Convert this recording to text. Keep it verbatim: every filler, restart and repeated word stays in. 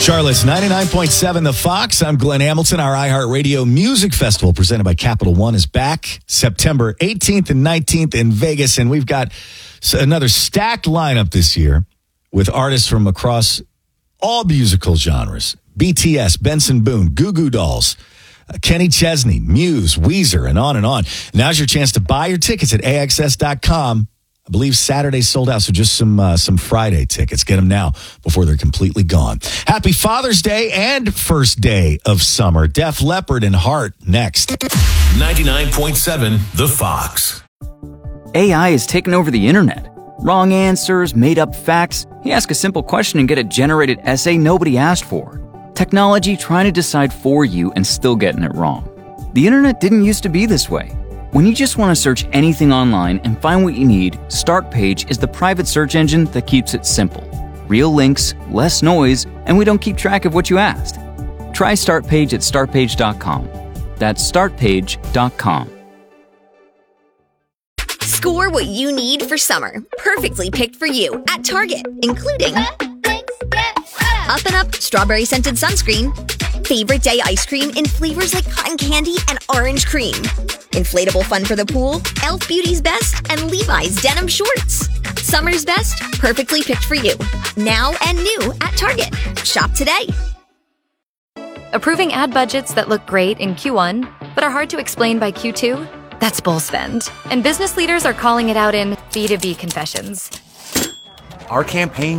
Charlotte's ninety-nine point seven The Fox. I'm Glenn Hamilton. Our iHeartRadio Music Festival presented by Capital One is back September eighteenth and nineteenth in Vegas. And we've got another stacked lineup this year with artists from across all musical genres. B T S, Benson Boone, Goo Goo Dolls, uh, Kenny Chesney, Muse, Weezer, and on and on. Now's your chance to buy your tickets at A X S dot com. I believe Saturday's sold out, so just some uh, some Friday tickets. Get them now before they're completely gone. Happy Father's Day and first day of summer. Def Leppard and Heart next. ninety-nine point seven The Fox. A I has taken over the internet. Wrong answers, made-up facts. You ask a simple question and get a generated essay nobody asked for. Technology trying to decide for you and still getting it wrong. The internet didn't used to be this way. When you just want to search anything online and find what you need, Startpage is the private search engine that keeps it simple. Real links, less noise, and we don't keep track of what you asked. Try Startpage at startpage dot com. That's startpage dot com. Score what you need for summer. Perfectly picked for you at Target, including Up and Up Strawberry Scented Sunscreen, Favorite Day Ice Cream in flavors like cotton candy and orange cream, inflatable fun for the pool, e l f Beauty's Best, and Levi's Denim Shorts. Summer's best, perfectly picked for you. Now and new at Target. Shop today. Approving ad budgets that look great in Q one, but are hard to explain by Q two? That's bull spend. And business leaders are calling it out in B two B confessions. Our campaign